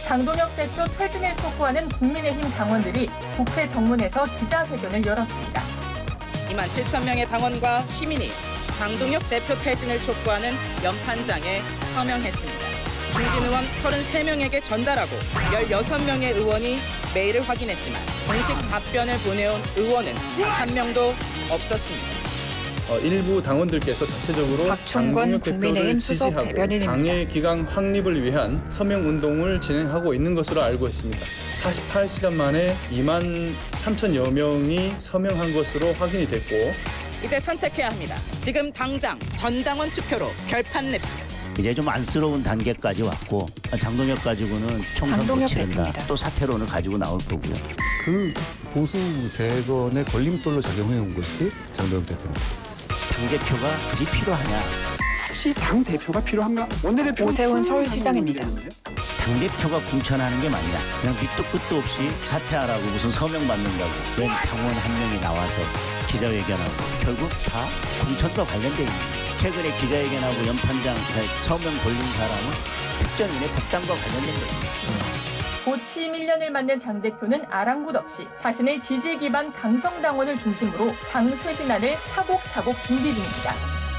장동혁 대표 퇴진을 촉구하는 국민의힘 당원들이 국회 정문에서 기자회견을 열었습니다. 2만 7천 명의 당원과 시민이 장동혁 대표 퇴진을 촉구하는 연판장에 서명했습니다. 중진 의원 33명에게 전달하고 16명의 의원이 메일을 확인했지만 공식 답변을 보내온 의원은 단 한 명도 없었습니다. 일부 당원들께서 자체적으로 장동혁 대표를 지지하고 당의 기강 확립을 위한 서명운동을 진행하고 있는 것으로 알고 있습니다. 48시간 만에 2만 3천여 명이 서명한 것으로 확인이 됐고 이제 선택해야 합니다. 지금 당장 전당원 투표로 결판 냅시다. 이제 좀 안쓰러운 단계까지 왔고 장동혁 가지고는 총선 못 치른다. 또 사퇴론을 가지고 나올 거고요. 그 보수 재건의 걸림돌로 작용해온 것이 장동혁 대표입니다. 당대표가 굳이 필요하냐? 혹시 당대표가 필요한가? 원내대표 오세훈 서울시장입니다. 당대표가 공천하는 게 맞냐? 그냥 밑도 끝도 없이 사퇴하라고 무슨 서명 받는다고 웬 당원 한 명이 나와서 기자회견하고 결국 다 공천과 관련된 일입니다. 최근에 기자회견하고 연판장 서명 돌린 사람은 특정인의 복당과 관련된 것입니다. 곧 취임 1년을 맞는 장 대표는 아랑곳 없이 자신의 지지 기반 강성당원을 중심으로 당 쇄신안을 차곡차곡 준비 중입니다.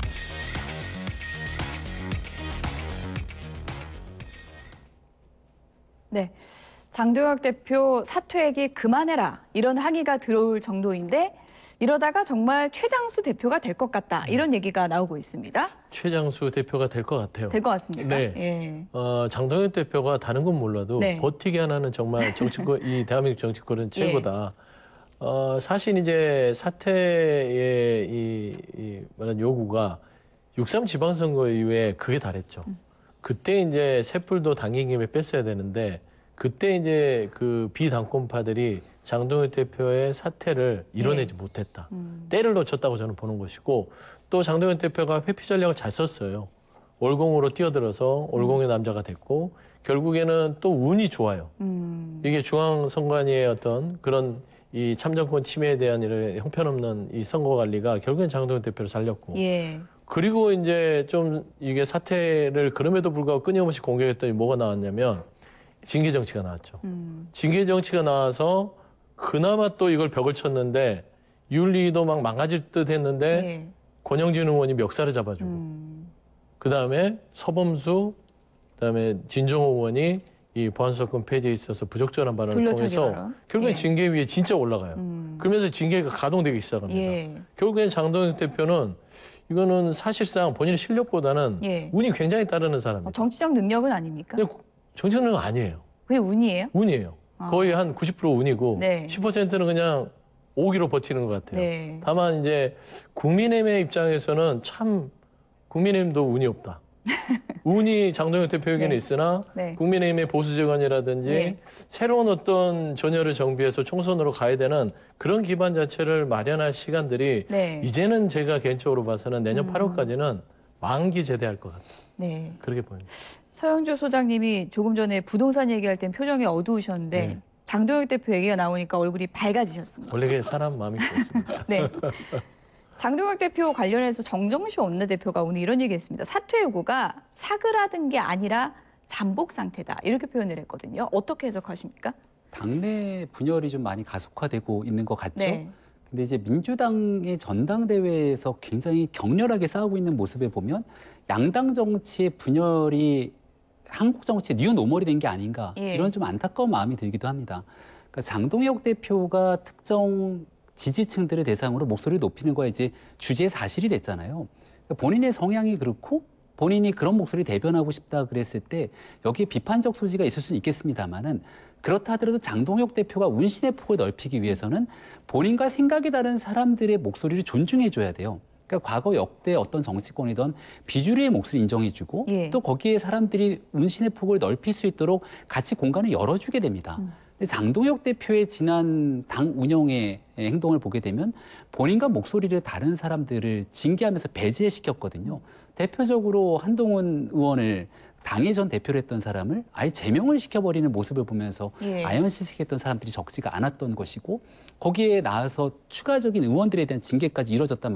네, 장동혁 대표 사퇴 얘기 그만해라 이런 항의가 들어올 정도인데 이러다가 정말 최장수 대표가 될 것 같다 이런 얘기가 나오고 있습니다. 최장수 대표가 될 것 같아요. 될 것 같습니까? 네. 예. 장동혁 대표가 다른 건 몰라도 네. 버티게 하나는 정말 정치권 이 대한민국 정치권은 최고다. 사실 이제 사퇴의 이 말한 요구가 6.3 지방선거 이후에 그게 달했죠. 그때 이제 셋불도 당긴 김에 뺐어야 되는데 그때 이제 그 비당권파들이 장동혁 대표의 사퇴를 이뤄내지 못했다. 때를 놓쳤다고 저는 보는 것이고 또 장동혁 대표가 회피 전략을 잘 썼어요. 월공으로 뛰어들어서 월공의 남자가 됐고 결국에는 또 운이 좋아요. 이게 중앙선관위의 어떤 그런 이 참정권 침해에 대한 이런 형편없는 이 선거 관리가 결국엔 장동혁 대표를 살렸고 그리고 이제 좀 이게 사퇴를 그럼에도 불구하고 끊임없이 공격했더니 뭐가 나왔냐면 징계 정치가 나왔죠. 징계 정치가 나와서 그나마 또 이걸 벽을 쳤는데 윤리도 막 망가질 듯 했는데 권영진 의원이 멱살을 잡아주고 그다음에 서범수 그다음에 진종호 의원이 이 보안수사권 폐지에 있어서 부적절한 발언을 통해서 결국엔 징계 위에 진짜 올라가요. 그러면서 징계가 가동되기 시작합니다. 결국엔 장동혁 대표는 이거는 사실상 본인의 실력보다는 운이 굉장히 따르는 사람이에요. 정치적 능력은 아닙니까? 정치적 능력 아니에요. 그게 운이에요? 운이에요. 거의 한 90% 운이고 네. 10%는 그냥 오기로 버티는 것 같아요. 다만 이제 국민의힘의 입장에서는 참 국민의힘도 운이 없다. 운이 장동혁 대표에게는 있으나 국민의힘의 보수재건이라든지 새로운 어떤 전열을 정비해서 총선으로 가야 되는 그런 기반 자체를 마련할 시간들이 이제는 제가 개인적으로 봐서는 내년 8월까지는 만기제대할 것 같다. 그렇게 보입니다. 서영주 소장님이 조금 전에 부동산 얘기할 땐 표정이 어두우셨는데 장동혁 대표 얘기가 나오니까 얼굴이 밝아지셨습니다. 원래 사람 마음이 그렇습니다. 장동혁 대표 관련해서 정정식 원내대표가 오늘 이런 얘기했습니다. 사퇴 요구가 사그라든 게 아니라 잠복 상태다. 이렇게 표현을 했거든요. 어떻게 해석하십니까? 당내 분열이 좀 많이 가속화되고 있는 것 같죠. 근데 이제 민주당의 전당대회에서 굉장히 격렬하게 싸우고 있는 모습을 보면 양당 정치의 분열이 한국 정치의 뉴노멀이 된 게 아닌가 이런 좀 안타까운 마음이 들기도 합니다. 그러니까 장동혁 대표가 특정 지지층들을 대상으로 목소리를 높이는 거에 이제 주제의 사실이 됐잖아요. 그러니까 본인의 성향이 그렇고 본인이 그런 목소리를 대변하고 싶다 그랬을 때 여기에 비판적 소지가 있을 수는 있겠습니다만은 그렇다 하더라도 장동혁 대표가 운신의 폭을 넓히기 위해서는 본인과 생각이 다른 사람들의 목소리를 존중해줘야 돼요. 그러니까 과거 역대 어떤 정치권이던 비주류의 목소리 인정해주고 또 거기에 사람들이 운신의 폭을 넓힐 수 있도록 같이 공간을 열어주게 됩니다. 근데 장동혁 대표의 지난 당 운영의 행동을 보게 되면 본인과 목소리를 다른 사람들을 징계하면서 배제시켰거든요. 대표적으로 한동훈 의원을 당의 전 대표를 했던 사람을 아예 제명을 시켜버리는 모습을 보면서 아연시색했던 사람들이 적지가 않았던 것이고 거기에 나와서 추가적인 의원들에 대한 징계까지 이뤄졌단 말이에요.